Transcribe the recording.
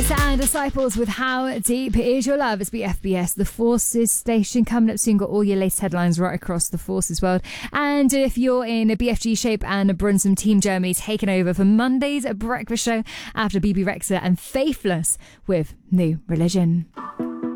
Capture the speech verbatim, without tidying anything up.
And Disciples with How Deep Is Your Love. It's B F B S, the Forces station. Coming up soon, got all your latest headlines right across the Forces world. And if you're in a B F G shape and Brunsum, Team Germany taking over for Monday's breakfast show after B B Rexha and Faithless with New Religion.